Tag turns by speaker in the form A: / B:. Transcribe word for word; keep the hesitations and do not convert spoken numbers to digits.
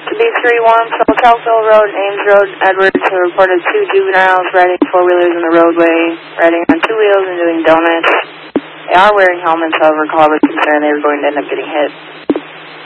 A: To B three one, South Cowsill Road, Ames Road, Edwards have reported two juveniles riding four-wheelers in the roadway, riding on two wheels and doing donuts. They are wearing helmets, however, call was concerned they were going to end up getting hit.